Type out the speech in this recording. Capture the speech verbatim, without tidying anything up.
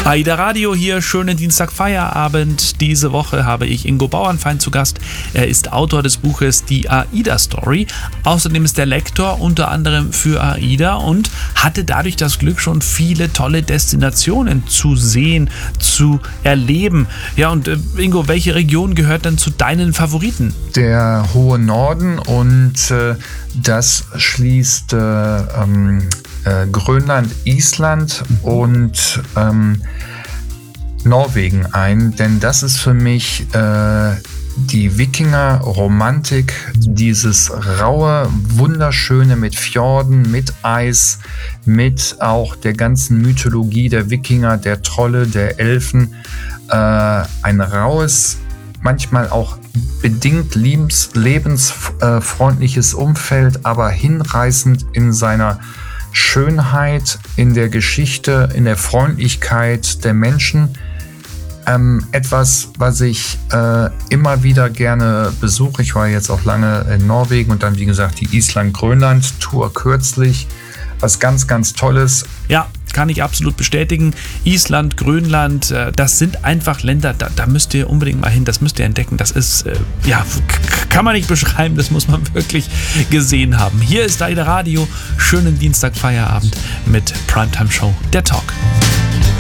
AIDA Radio hier, schönen Dienstag Feierabend. Diese Woche habe ich Ingo Bauernfeind zu Gast. Er ist Autor des Buches Die AIDA Story. Außerdem ist er Lektor unter anderem für AIDA und hatte dadurch das Glück, schon viele tolle Destinationen zu sehen, zu erleben. Ja, und äh, Ingo, welche Region gehört denn zu deinen Favoriten? Der hohe Norden, und äh, das schließt äh, ähm, äh, Grönland, Island und ähm, Norwegen ein, denn das ist für mich äh, die Wikinger-Romantik, dieses raue, wunderschöne mit Fjorden, mit Eis, mit auch der ganzen Mythologie der Wikinger, der Trolle, der Elfen, äh, ein raues, manchmal auch bedingt lebens, lebensfreundliches Umfeld, aber hinreißend in seiner Schönheit, in der Geschichte, in der Freundlichkeit der Menschen. Ähm, etwas, was ich äh, immer wieder gerne besuche. Ich war jetzt auch lange in Norwegen und dann, wie gesagt, die Island-Grönland-Tour kürzlich. Was ganz, ganz Tolles. Ja, kann ich absolut bestätigen. Island, Grönland, äh, das sind einfach Länder, da, da müsst ihr unbedingt mal hin, das müsst ihr entdecken. Das ist, äh, ja, k- kann man nicht beschreiben, das muss man wirklich gesehen haben. Hier ist AIDA Radio, schönen Dienstag Feierabend mit Primetime Show, der Talk.